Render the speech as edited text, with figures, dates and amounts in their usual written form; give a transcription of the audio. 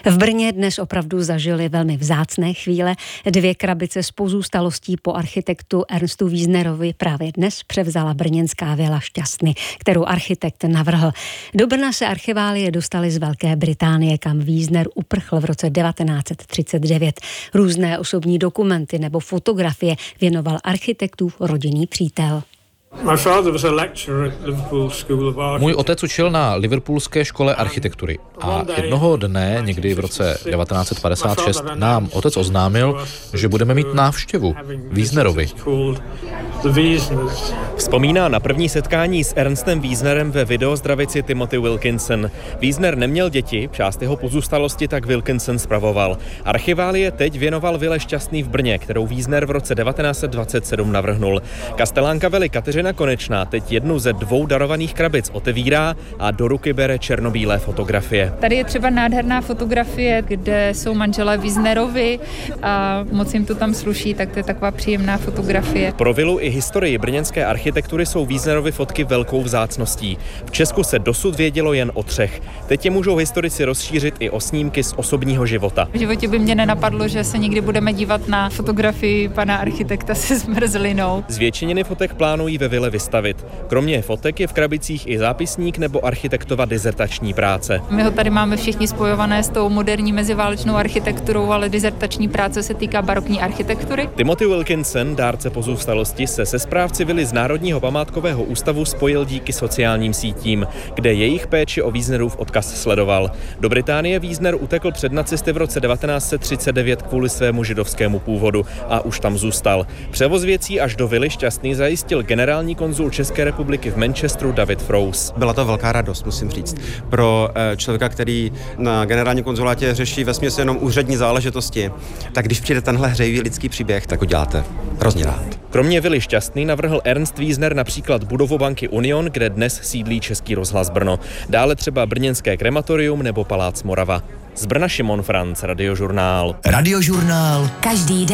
V Brně dnes opravdu zažili velmi vzácné chvíle. 2 krabice z pozůstalostí po architektu Ernstu Wiesnerovi právě dnes převzala brněnská vila Šťastny, kterou architekt navrhl. Do Brna se archiválie dostaly z Velké Británie, kam Wiesner uprchl v roce 1939. Různé osobní dokumenty nebo fotografie věnoval architektův rodinný přítel. Můj otec učil na Liverpoolské škole architektury a jednoho dne, někdy v roce 1956, nám otec oznámil, že budeme mít návštěvu Wiesnerovi. Vzpomíná na první setkání s Ernstem Wiesnerem ve videozdravici Timothy Wilkinson. Wiesner neměl děti, část jeho pozůstalosti tak Wilkinson spravoval. Archiválie teď věnoval vile Šťastný v Brně, kterou Wiesner v roce 1927 navrhnul. Kastelánka vily Kateřina Konečná teď jednu ze 2 darovaných krabic otevírá a do ruky bere černobílé fotografie. Tady je třeba nádherná fotografie, kde jsou manželé Wiesnerovi a moc jim to tam sluší, tak to je taková příjemná fotografie. Pro vilu i historii brněnské architektury jsou Wiesnerovy fotky velkou vzácností. V Česku se dosud vědělo jen o 3. Teď je můžou historici rozšířit i o snímky z osobního života. V životě by mě nenapadlo, že se někdy budeme dívat na fotografii pana architekta se zmrzlinou. Zvětšeniny fotek plánují ve vile vystavit. Kromě fotek je v krabicích i zápisník nebo architektova dizertační práce. My ho tady máme všichni spojované s tou moderní meziválečnou architekturou, ale dizertační práce se týká barokní architektury. Timothy Wilkinson, dárce pozůstalosti, se správci vily z Národního památkového ústavu spojil díky sociálním sítím, kde jejich péči o Wiesnerův odkaz sledoval. Do Británie Wiesner utekl před nacisty v roce 1939 kvůli svému židovskému původu a už tam zůstal. Převoz věcí až do vily Šťastný zajistil generální konzul České republiky v Manchesteru David Frouse. Byla to velká radost, musím říct. Pro člověka, který na generálním konzulátě řeší vesměs jenom úřední záležitosti, tak když přijde tenhle hřejivý lidský příběh, tak ho děláte hrozně rád. Kromě vily Šťastný navrhl Ernst Wiesner například budovu banky Union, kde dnes sídlí Český rozhlas Brno. Dále třeba brněnské krematorium nebo palác Morava. Z Brna Šimon Franc, Radiožurnál. Radiožurnál. Každý den.